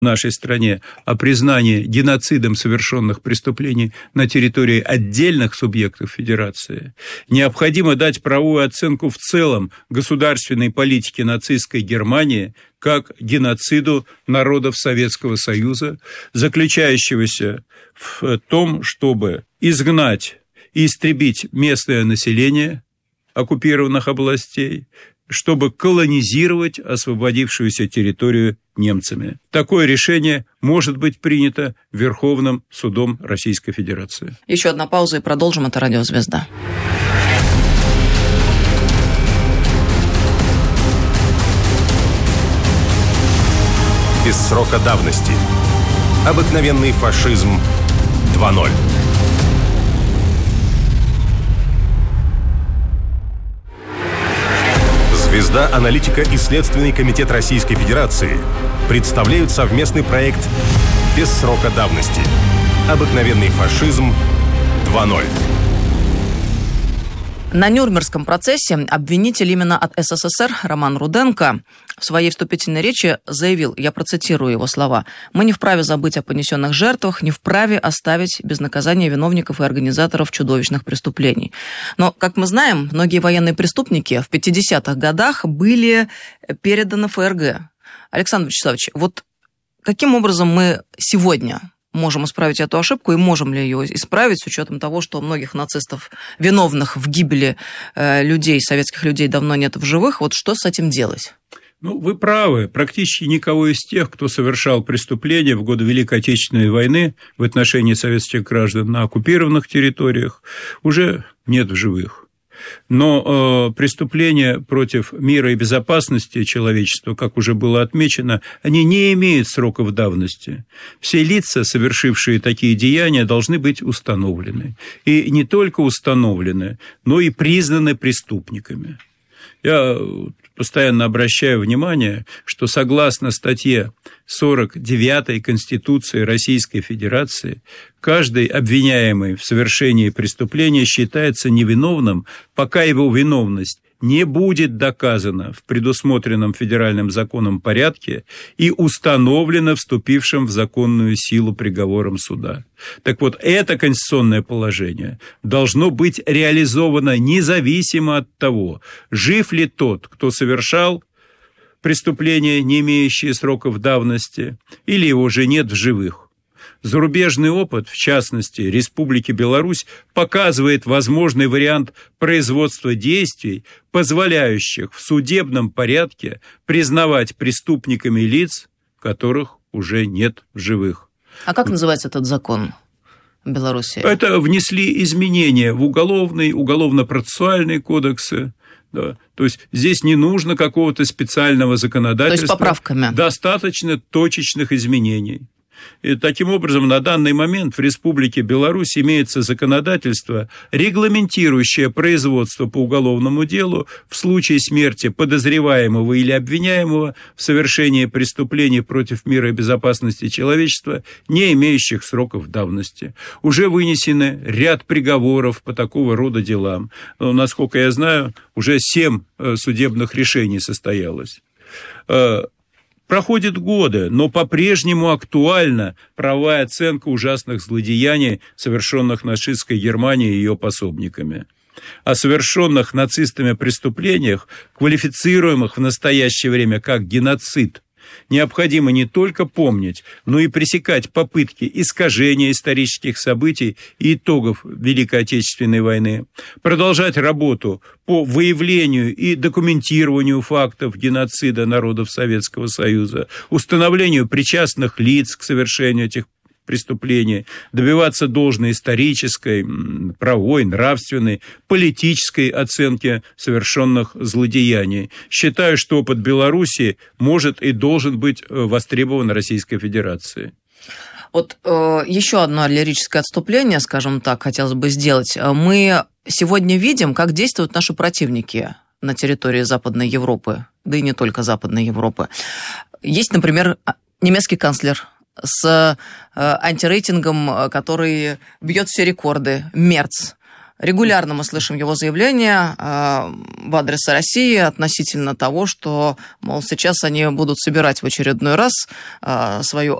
в нашей стране о признании геноцидом совершенных преступлений на территории отдельных субъектов Федерации, необходимо дать правовую оценку в целом государственной политике нацистской Германии как геноциду народов Советского Союза, заключающегося в том, чтобы изгнать и истребить местное население оккупированных областей, чтобы колонизировать освободившуюся территорию немцами. Такое решение может быть принято Верховным судом Российской Федерации. Еще одна пауза и продолжим. Это «Радио Звезда». Без срока давности. Обыкновенный фашизм 2.0. «Звезда», аналитика и Следственный комитет Российской Федерации представляют совместный проект «Без срока давности. Обыкновенный фашизм 2.0». На Нюрнбергском процессе обвинитель именно от СССР Роман Руденко в своей вступительной речи заявил, я процитирую его слова: «Мы не вправе забыть о понесенных жертвах, не вправе оставить без наказания виновников и организаторов чудовищных преступлений». Но, как мы знаем, многие военные преступники в 50-х годах были переданы ФРГ. Александр Вячеславович, вот каким образом мы сегодня можем исправить эту ошибку и можем ли ее исправить с учетом того, что многих нацистов, виновных в гибели людей, советских людей, давно нет в живых? Вот что с этим делать? Вы правы. Практически никого из тех, кто совершал преступления в годы Великой Отечественной войны в отношении советских граждан на оккупированных территориях, уже нет в живых. Но преступления против мира и безопасности человечества, как уже было отмечено, они не имеют сроков давности. Все лица, совершившие такие деяния, должны быть установлены. И не только установлены, но и признаны преступниками. Я постоянно обращаю внимание, что согласно статье 49 Конституции Российской Федерации, каждый обвиняемый в совершении преступления считается невиновным, пока его виновность не будет доказана в предусмотренном федеральным законом порядке и установлена вступившим в законную силу приговором суда. Так вот, это конституционное положение должно быть реализовано независимо от того, жив ли тот, кто совершал преступление, не имеющее сроков давности, или его же нет в живых. Зарубежный опыт, в частности, Республики Беларусь, показывает возможный вариант производства действий, позволяющих в судебном порядке признавать преступниками лиц, которых уже нет в живых. А как называется этот закон в Беларуси? Это внесли изменения в уголовный, уголовно-процессуальные кодексы. Да. То есть здесь не нужно какого-то специального законодательства. То есть поправками. Достаточно точечных изменений. И таким образом, на данный момент в Республике Беларусь имеется законодательство, регламентирующее производство по уголовному делу в случае смерти подозреваемого или обвиняемого в совершении преступлений против мира и безопасности человечества, не имеющих сроков давности. Уже вынесены ряд приговоров по такого рода делам. Но, насколько я знаю, уже 7 судебных решений состоялось. Проходят годы, но по-прежнему актуальна правовая оценка ужасных злодеяний, совершенных нацистской Германией и ее пособниками. О совершенных нацистами преступлениях, квалифицируемых в настоящее время как геноцид, необходимо не только помнить, но и пресекать попытки искажения исторических событий и итогов Великой Отечественной войны, продолжать работу по выявлению и документированию фактов геноцида народов Советского Союза, установлению причастных лиц к совершению этих преступлений, добиваться должной исторической, правовой, нравственной, политической оценки совершенных злодеяний. Считаю, что опыт Беларуси может и должен быть востребован Российской Федерацией. Вот еще одно лирическое отступление, скажем так, хотелось бы сделать. Мы сегодня видим, как действуют наши противники на территории Западной Европы, да и не только Западной Европы. Есть, например, немецкий канцлер с антирейтингом, который бьет все рекорды, Мерц. Регулярно мы слышим его заявления в адрес России относительно того, что, мол, сейчас они будут собирать в очередной раз свою